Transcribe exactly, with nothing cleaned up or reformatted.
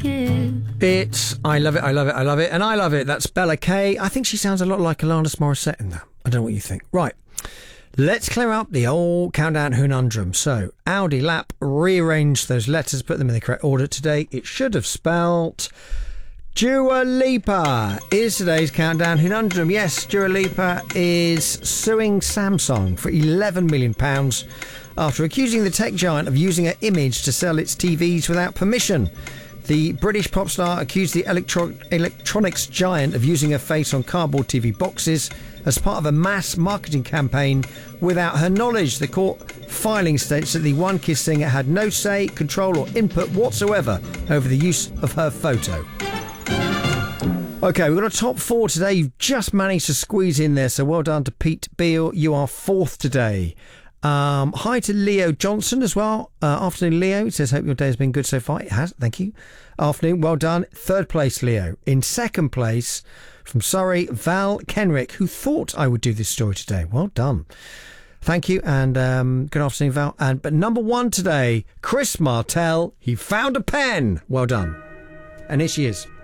kiss. It's I love it, I love it, I love it, and I love it. That's Bella Kay. I think she sounds a lot like Alanis Morissette in that. I don't know what you think. Right. Let's clear up the old countdown conundrum. So, Audi Lap rearranged those letters, put them in the correct order today. It should have spelt Dua Lipa is today's countdown conundrum. Yes, Dua Lipa is suing Samsung for eleven million pounds after accusing the tech giant of using her image to sell its T Vs without permission. The British pop star accused the electro- electronics giant of using her face on cardboard T V boxes as part of a mass marketing campaign without her knowledge. The court filing states that the One Kiss singer had no say, control or input whatsoever over the use of her photo. OK, we've got a top four today. You've just managed to squeeze in there, so well done to Pete Beale. You are fourth today. Um, hi to Leo Johnson as well. Uh, afternoon, Leo. It says, hope your day has been good so far. It has, thank you. Afternoon, well done. Third place, Leo. In second place, from Surrey, Val Kenrick, who thought I would do this story today. Well done. Thank you, and um, good afternoon, Val. And But number one today, Chris Martell. He found a pen. Well done. And here she is.